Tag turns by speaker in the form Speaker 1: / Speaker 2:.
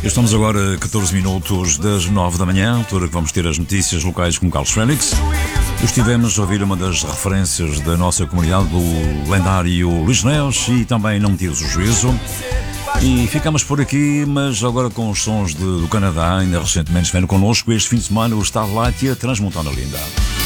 Speaker 1: Estamos agora a 14 minutos das 9 da manhã, altura que vamos ter as notícias locais com Carlos Félix. Estivemos a ouvir uma das referências da nossa comunidade, do lendário Luís Neus, e também Não Me Tires o Juízo. E ficamos por aqui, mas agora com os sons do Canadá. Ainda recentemente estiveram connosco este fim de semana o Starlight e a Transmontana Linda.